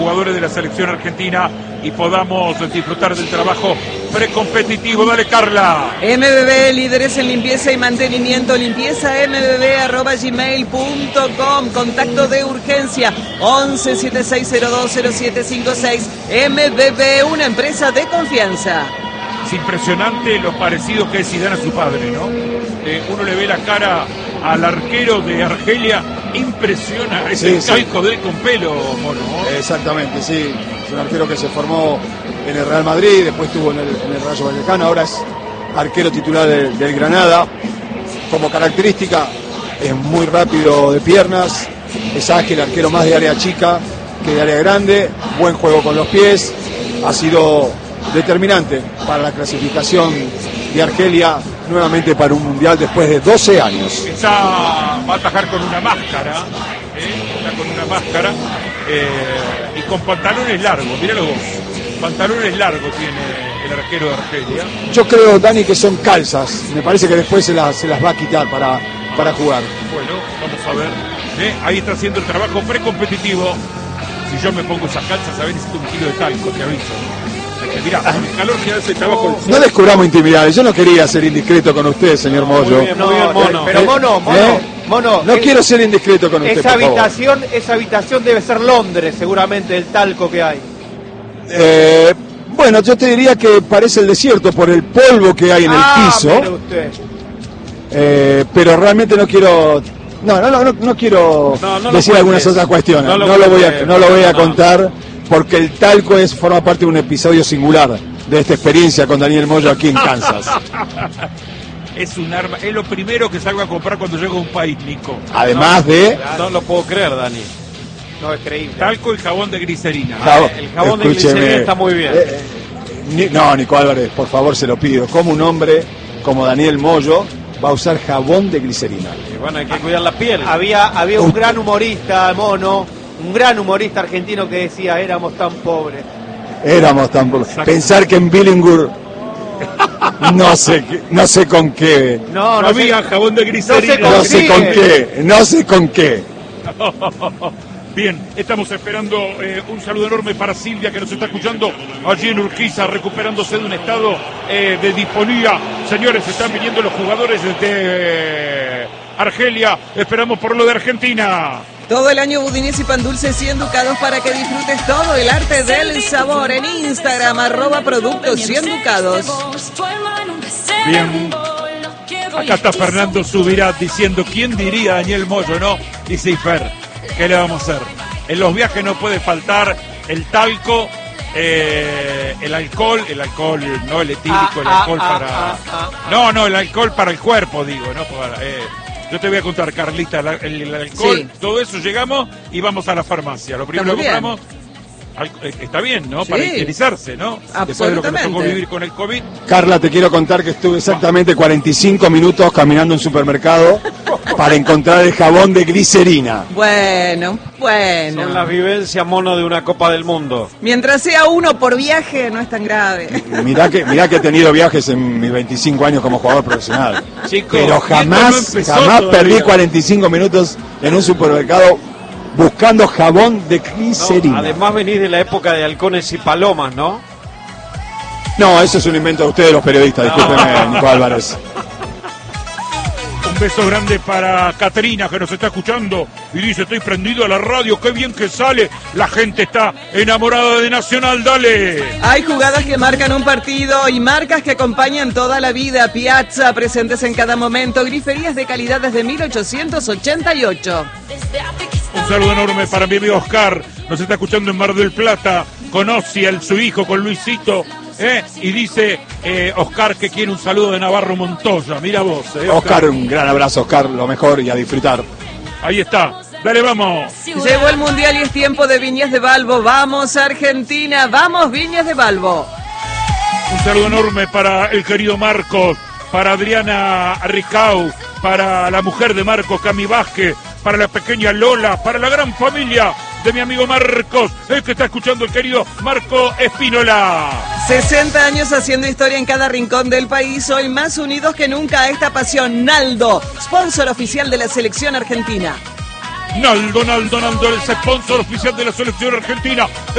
jugadores de la selección argentina y podamos disfrutar del trabajo precompetitivo. Dale, Carla. MBB, líderes en limpieza y mantenimiento. Limpieza mbb@gmail.com. Contacto de urgencia 11 7602 0756. MBB, una empresa de confianza. Es impresionante lo parecido que es Zidane a su padre, ¿no? Uno le ve la cara al arquero de Argelia, impresiona, es el calco de él con pelo, Mono. Exactamente, sí, es un arquero que se formó en el Real Madrid, después estuvo en el Rayo Vallecano, ahora es arquero titular del Granada. Como característica, es muy rápido de piernas, es ágil, arquero más de área chica que de área grande, buen juego con los pies, ha sido determinante para la clasificación de Argelia nuevamente para un mundial después de 12 años. Va a atajar con una máscara, está con una máscara y con pantalones largos, míralo vos, pantalones largos tiene el arquero de Argelia. Yo creo, Dani, que son calzas, me parece que después se las va a quitar para jugar. Bueno, vamos a ver, ahí está haciendo el trabajo precompetitivo. Si yo me pongo esas calzas, a ver, necesito un kilo de talco, te aviso. Mirá, con el calor que hace trabajo. No descubramos intimidades, yo no quería ser indiscreto con usted, señor Moyo. Muy bien, Mono. Pero Mono, no quiero ser indiscreto con usted. Esa habitación debe ser Londres, seguramente, el talco que hay. Bueno, yo te diría que parece el desierto por el polvo que hay en el piso. Mire usted. Pero realmente no quiero. No quiero decir algunas otras cuestiones. No lo voy a contar. Porque el talco forma parte de un episodio singular de esta experiencia con Daniel Moyo aquí en Kansas. Es un arma, es lo primero que salgo a comprar cuando llego a un país, Nico. Además de... No lo puedo creer, Dani. No, es creíble. Talco y jabón de glicerina. El jabón de glicerina está muy bien. Nico Álvarez, por favor, se lo pido. Como un hombre como Daniel Moyo va a usar jabón de glicerina. Y bueno, hay que cuidar la piel. Había un gran humorista, Mono. Un gran humorista argentino que decía, éramos tan pobres. Pensar que en Billingur no sé con qué. No había jabón de glicerina. No sé con qué. Bien, estamos esperando un saludo enorme para Silvia, que nos está escuchando allí en Urquiza, recuperándose de un estado de disfonía. Señores, están viniendo los jugadores de Argelia. Esperamos por lo de Argentina. Todo el año budines y pan dulces 100 ducados para que disfrutes todo el arte del sabor en Instagram, @productos 100 ducados. Bien, acá está Fernando Subirat diciendo, ¿quién diría Daniel Moyo, no? Dice Ifer, ¿qué le vamos a hacer? En los viajes no puede faltar el talco, el alcohol, no el etílico, el alcohol para... No, el alcohol para el cuerpo, digo, no para... Yo te voy a contar, Carlita, el alcohol, todo eso llegamos y vamos a la farmacia. Lo primero que compramos, está bien, ¿no? Sí. Para higienizarse, ¿no? Después de lo que nos tocó vivir con el COVID. Carla, te quiero contar que estuve exactamente 45 minutos caminando en un supermercado para encontrar el jabón de glicerina. Bueno. Son las vivencias, Mono, de una Copa del Mundo. Mientras sea uno por viaje, no es tan grave. Mirá que he tenido viajes en mis 25 años como jugador profesional. Chico, pero jamás perdí 45 minutos en un supermercado buscando jabón de glicerina. Además venís de la época de halcones y palomas, ¿no? No, eso es un invento de ustedes, los periodistas. Discúlpenme, Nico Álvarez. Un beso grande para Caterina, que nos está escuchando y dice, estoy prendido a la radio, qué bien que sale, la gente está enamorada de Nacional, dale. Hay jugadas que marcan un partido y marcas que acompañan toda la vida. Piazza, presentes en cada momento, griferías de calidad desde 1888. Un saludo enorme para mi amigo Oscar, nos está escuchando en Mar del Plata, con Ossi, su hijo, con Luisito. Y dice Oscar que quiere un saludo de Navarro Montoya. Mira vos, Oscar, un gran abrazo, Oscar, lo mejor y a disfrutar. Ahí está, dale, vamos. Llegó el Mundial y es tiempo de Viñas de Balbo. Vamos Argentina, vamos Viñas de Balbo. Un saludo enorme para el querido Marcos, para Adriana Ricau, para la mujer de Marcos, Cami Vázquez, para la pequeña Lola, para la gran familia de mi amigo Marcos, el que está escuchando, el querido Marco Espínola. 60 años haciendo historia en cada rincón del país, hoy más unidos que nunca a esta pasión. Naldo, sponsor oficial de la selección argentina. Naldo, el sponsor oficial de la selección argentina.